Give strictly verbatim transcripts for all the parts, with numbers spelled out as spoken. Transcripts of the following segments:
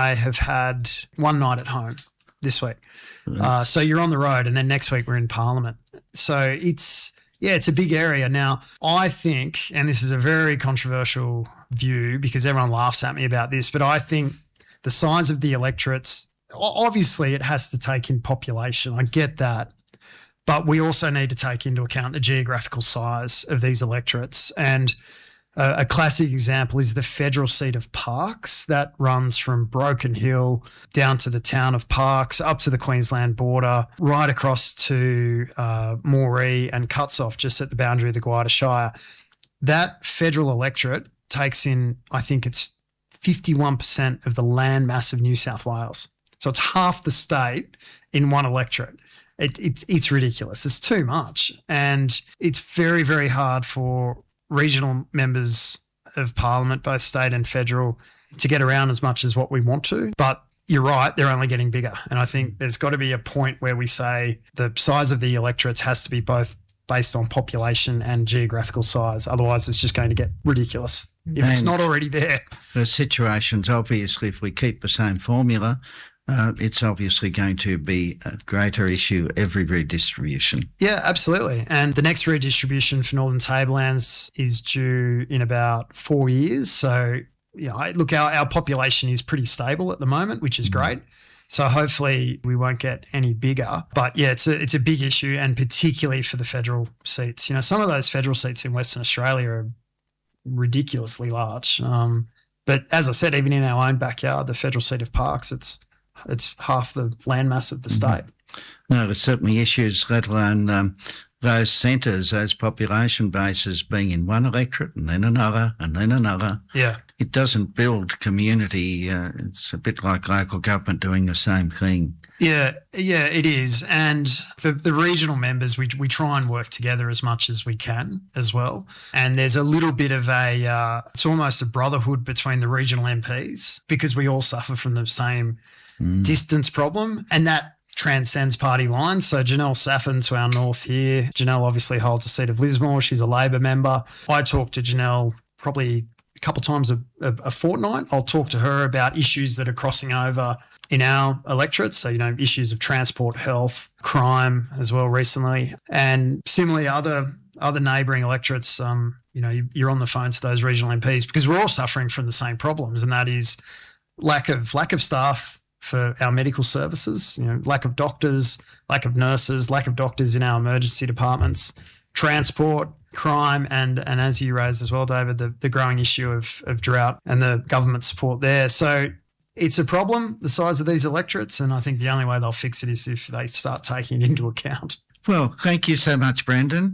I have had one night at home this week. Mm-hmm. Uh, so you're on the road and then next week we're in Parliament. So it's, yeah, it's a big area. Now, I think, and this is a very controversial view because everyone laughs at me about this, but I think the size of the electorates, obviously it has to take in population. I get that. But we also need to take into account the geographical size of these electorates. And uh, a classic example is the federal seat of Parkes that runs from Broken Hill down to the town of Parkes, up to the Queensland border, right across to uh, Moree and cuts off just at the boundary of the Gwydir Shire. That federal electorate takes in, I think it's fifty-one percent of the land mass of New South Wales. So it's half the state in one electorate. It, it's it's ridiculous. It's too much. And it's very, very hard for regional members of Parliament, both state and federal, to get around as much as what we want to. But you're right, they're only getting bigger. And I think there's got to be a point where we say the size of the electorates has to be both based on population and geographical size. Otherwise, it's just going to get ridiculous if and it's not already there. The situation's obviously, if we keep the same formula, Uh, it's obviously going to be a greater issue every redistribution. Yeah, absolutely. And the next redistribution for Northern Tablelands is due in about four years. So, you know, look, our, our population is pretty stable at the moment, which is mm. great. So hopefully we won't get any bigger. But yeah, it's a, it's a big issue, and particularly for the federal seats. You know, some of those federal seats in Western Australia are ridiculously large. Um, but as I said, even in our own backyard, the federal seat of Parkes, it's It's half the landmass of the state. No, there's certainly issues, let alone um, those centres, those population bases being in one electorate and then another and then another. Yeah. It doesn't build community. Uh, it's a bit like local government doing the same thing. Yeah, yeah, it is. And the, the regional members, we we try and work together as much as we can as well. And there's a little bit of a, uh, it's almost a brotherhood between the regional M Ps because we all suffer from the same Mm. distance problem, and that transcends party lines. So Janelle Saffin to our north here. Janelle obviously holds a seat of Lismore. She's a Labor member. I talk to Janelle probably a couple of times a, a, a fortnight. I'll talk to her about issues that are crossing over in our electorate. So, you know, issues of transport, health, crime as well recently. And similarly, other other neighbouring electorates, um, you know, you, you're on the phone to those regional M Ps because we're all suffering from the same problems, and that is lack of lack of staff for our medical services, you know, lack of doctors, lack of nurses, lack of doctors in our emergency departments, transport, crime, and and as you raised as well, David, the, the growing issue of, of drought and the government support there. So it's a problem, the size of these electorates, and I think the only way they'll fix it is if they start taking it into account. Well, thank you so much, Brendan.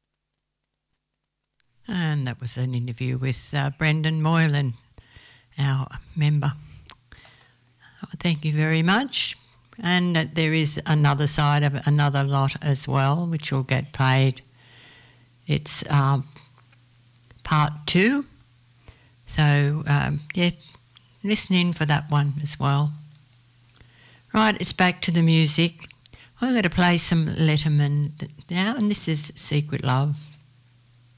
And that was an interview with uh, Brendan Moylan, our member. Thank you very much. And uh, there is another side of another lot as well, which will get paid. It's um, part two. So, um, yeah, listen in for that one as well. Right, it's back to the music. I'm going to play some Letterman now, and this is Secret Love.